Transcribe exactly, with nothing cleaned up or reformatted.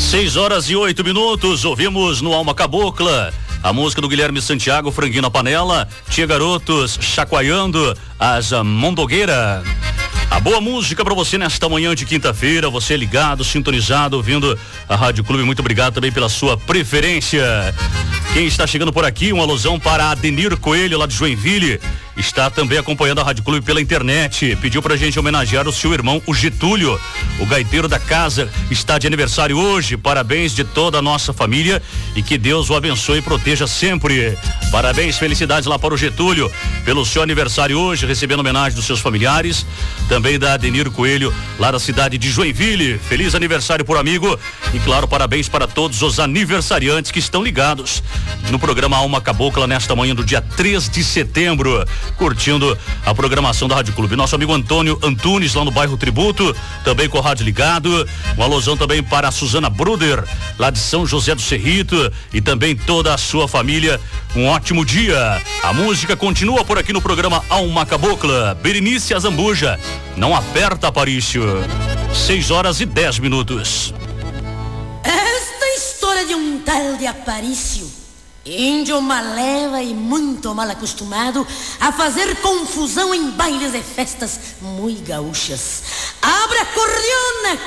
Seis horas e oito minutos, ouvimos no Alma Cabocla a música do Guilherme Santiago, Franguinho na Panela, Tia Garotos, Chacoalhando as Mondogueira. A boa música para você nesta manhã de quinta-feira, você ligado, sintonizado, ouvindo a Rádio Clube, muito obrigado também pela sua preferência. Quem está chegando por aqui, uma alusão para Adenir Coelho, lá de Joinville, está também acompanhando a Rádio Clube pela internet, pediu pra gente homenagear o seu irmão, o Getúlio, o gaiteiro da casa, está de aniversário hoje, parabéns de toda a nossa família e que Deus o abençoe e proteja sempre. Parabéns, felicidades lá para o Getúlio, pelo seu aniversário hoje, recebendo homenagem dos seus familiares, também da Adenir Coelho, lá da cidade de Joinville, feliz aniversário por amigo e claro, parabéns para todos os aniversariantes que estão ligados no programa Alma Cabocla nesta manhã do dia três de setembro, curtindo a programação da Rádio Clube. Nosso amigo Antônio Antunes, lá no bairro Tributo, também com o rádio ligado. Uma alusão também para a Suzana Bruder, lá de São José do Cerrito, e também toda a sua família. Um ótimo dia. A música continua por aqui no programa Alma Cabocla. Berenice Azambuja, não aperta, Aparício. Seis horas e dez minutos. Esta história de um tal de Aparício, índio maleva e muito mal acostumado a fazer confusão em bailes e festas muito gaúchas. Abre a cordiona